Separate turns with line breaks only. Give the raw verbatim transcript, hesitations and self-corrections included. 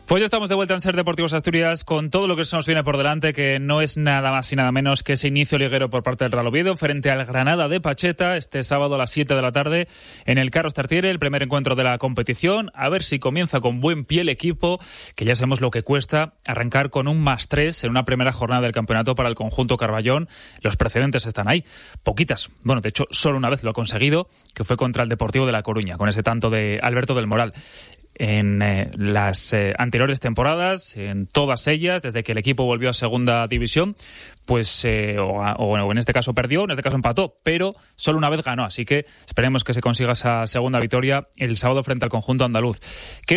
Pues ya estamos de vuelta en Ser Deportivos Asturias con todo lo que se nos viene por delante, que no es nada más y nada menos que ese inicio liguero por parte del Real Oviedo frente al Granada de Pacheta este sábado a las siete de la tarde en el Carlos Tartiere, el primer encuentro de la competición. A ver si comienza con buen pie el equipo, que ya sabemos lo que cuesta arrancar con un más tres en una primera jornada del campeonato para el conjunto Carballón. Los precedentes están ahí, poquitas. Bueno, de hecho, solo una vez lo ha conseguido, que fue contra el Deportivo de La Coruña, con ese tanto de Alberto del Moral. En eh, las eh, anteriores temporadas, en todas ellas, desde que el equipo volvió a segunda división, pues eh, o, o en este caso perdió, en este caso empató, pero solo una vez ganó, así que esperemos que se consiga esa segunda victoria el sábado frente al conjunto andaluz. ¿Qué